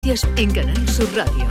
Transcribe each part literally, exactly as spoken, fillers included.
En Canal Sur Radio.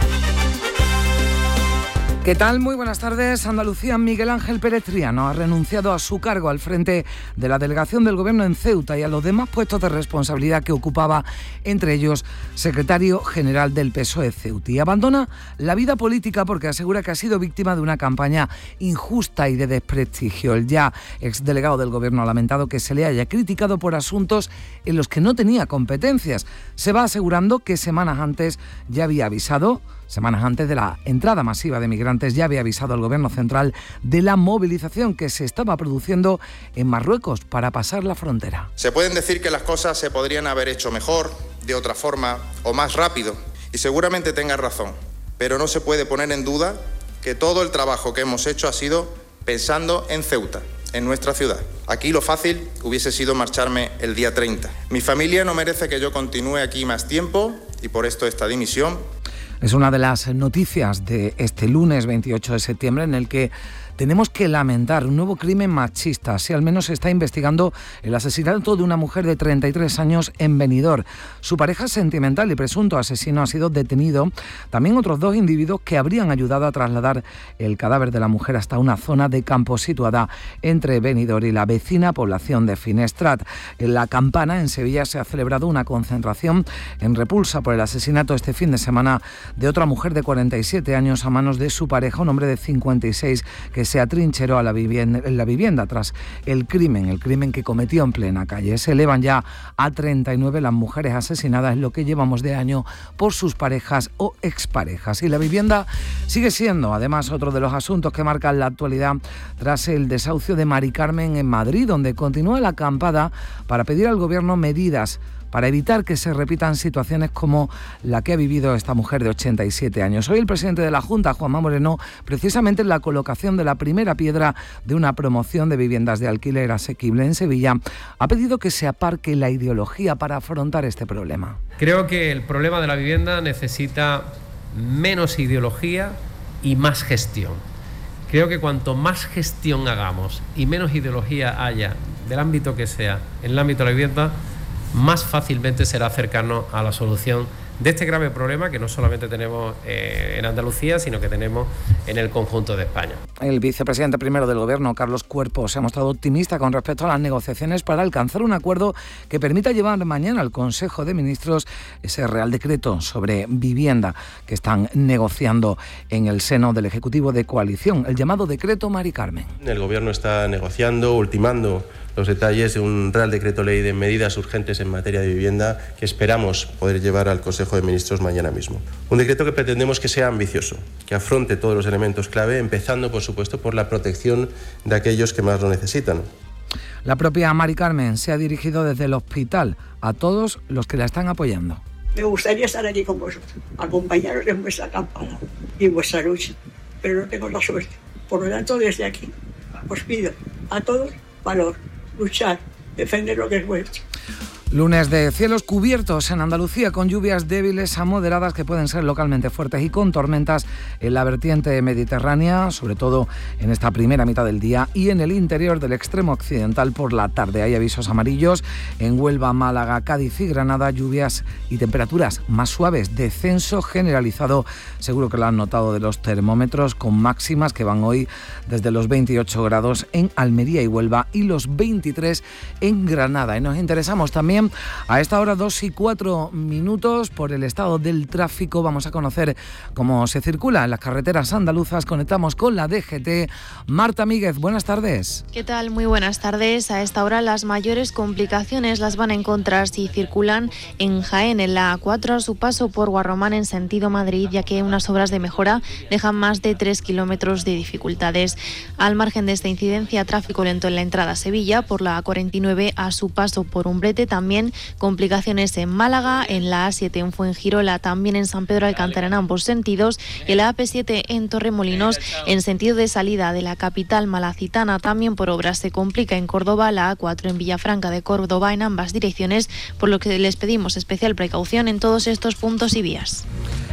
¿Qué tal? Muy buenas tardes. Andalucía. Miguel Ángel Pérez Triano ha renunciado a su cargo al frente de la delegación del Gobierno en Ceuta y a los demás puestos de responsabilidad que ocupaba, entre ellos secretario general del P S O E Ceuta. Y abandona la vida política porque asegura que ha sido víctima de una campaña injusta y de desprestigio. El ya exdelegado del Gobierno ha lamentado que se le haya criticado por asuntos en los que no tenía competencias. Se va asegurando que semanas antes ya había avisado Semanas antes de la entrada masiva de migrantes ya había avisado al Gobierno central de la movilización que se estaba produciendo en Marruecos para pasar la frontera. Se pueden decir que las cosas se podrían haber hecho mejor, de otra forma o más rápido, y seguramente tenga razón, pero no se puede poner en duda que todo el trabajo que hemos hecho ha sido pensando en Ceuta, en nuestra ciudad. Aquí lo fácil hubiese sido marcharme el día treinta. Mi familia no merece que yo continúe aquí más tiempo y por esto esta dimisión. Es una de las noticias de este lunes veintiocho de septiembre en el que tenemos que lamentar un nuevo crimen machista. Así al menos se está investigando el asesinato de una mujer de treinta y tres años en Benidorm. Su pareja sentimental y presunto asesino ha sido detenido. También otros dos individuos que habrían ayudado a trasladar el cadáver de la mujer hasta una zona de campo situada entre Benidorm y la vecina población de Finestrat. En La Campana, en Sevilla, se ha celebrado una concentración en repulsa por el asesinato este fin de semana de otra mujer de cuarenta y siete años a manos de su pareja, un hombre de cincuenta y seis, que se atrincheró a la vivienda, en la vivienda tras el crimen, el crimen que cometió en plena calle. Se elevan ya a treinta y nueve las mujeres asesinadas en lo que llevamos de año por sus parejas o exparejas. Y la vivienda sigue siendo, además, otro de los asuntos que marcan la actualidad tras el desahucio de Mari Carmen en Madrid, donde continúa la acampada para pedir al Gobierno medidas para evitar que se repitan situaciones como la que ha vivido esta mujer de ochenta y siete años. Hoy el presidente de la Junta, Juanma Moreno, precisamente en la colocación de la primera piedra de una promoción de viviendas de alquiler asequible en Sevilla, ha pedido que se aparque la ideología para afrontar este problema. Creo que el problema de la vivienda necesita menos ideología y más gestión. Creo que cuanto más gestión hagamos y menos ideología haya, del ámbito que sea, en el ámbito de la vivienda, más fácilmente será acercarnos a la solución de este grave problema que no solamente tenemos eh, en Andalucía, sino que tenemos en el conjunto de España. El vicepresidente primero del Gobierno, Carlos Cuerpo, se ha mostrado optimista con respecto a las negociaciones para alcanzar un acuerdo que permita llevar mañana al Consejo de Ministros ese Real Decreto sobre vivienda que están negociando en el seno del Ejecutivo de Coalición, el llamado Decreto Mari Carmen. El Gobierno está negociando, ultimando los detalles de un Real Decreto Ley de medidas urgentes en materia de vivienda que esperamos poder llevar al Consejo de Ministros mañana mismo. Un decreto que pretendemos que sea ambicioso, que afronte todos los elementos clave, empezando, por supuesto, por la protección de aquellos que más lo necesitan. La propia Mari Carmen se ha dirigido desde el hospital a todos los que la están apoyando. Me gustaría estar aquí con vosotros, acompañaros en vuestra campaña y en vuestra lucha, pero no tengo la suerte. Por lo tanto, desde aquí os pido a todos valor, luchar, defender lo que es vuestro. Lunes de cielos cubiertos en Andalucía con lluvias débiles a moderadas que pueden ser localmente fuertes y con tormentas en la vertiente mediterránea, sobre todo en esta primera mitad del día y en el interior del extremo occidental por la tarde. Hay avisos amarillos en Huelva, Málaga, Cádiz y Granada, lluvias y temperaturas más suaves, descenso generalizado, seguro que lo han notado, de los termómetros con máximas que van hoy desde los veintiocho grados en Almería y Huelva y los veintitrés en Granada. Y nos interesamos también a esta hora, dos y cuatro minutos, por el estado del tráfico. Vamos a conocer cómo se circula en las carreteras andaluzas. Conectamos con la D G T. Marta Míguez, buenas tardes. ¿Qué tal? Muy buenas tardes. A esta hora las mayores complicaciones las van a encontrar si circulan en Jaén, en la A cuatro, a su paso por Guarromán en sentido Madrid, ya que unas obras de mejora dejan más de tres kilómetros de dificultades. Al margen de esta incidencia, tráfico lento en la entrada a Sevilla por la A cuarenta y nueve a su paso por Umbrete. También complicaciones en Málaga, en la A siete en Fuengirola, también en San Pedro Alcántara en ambos sentidos, y en la A P siete en Torremolinos en sentido de salida de la capital malacitana. También por obras se complica en Córdoba, la A cuatro en Villafranca de Córdoba en ambas direcciones, por lo que les pedimos especial precaución en todos estos puntos y vías.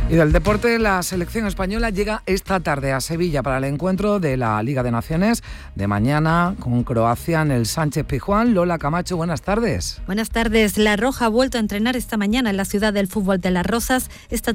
Y del deporte, la selección española llega esta tarde a Sevilla para el encuentro de la Liga de Naciones de mañana con Croacia en el Sánchez-Pizjuán. Lola Camacho, buenas tardes. Buenas tardes. La Roja ha vuelto a entrenar esta mañana en la ciudad del fútbol de Las Rozas. Esta